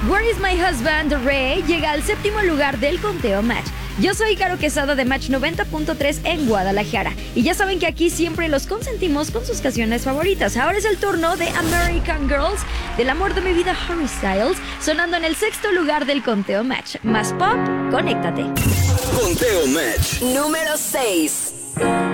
Where is My Husband de Rey llega al 7º lugar del conteo Match. Yo soy Caro Quesada de Match 90.3 en Guadalajara. Y ya saben que aquí siempre los consentimos con sus canciones favoritas. Ahora es el turno de American Girls, del amor de mi vida Harry Styles, sonando en el 6º lugar del conteo Match. Más pop, conéctate. Conteo Match. Número 6.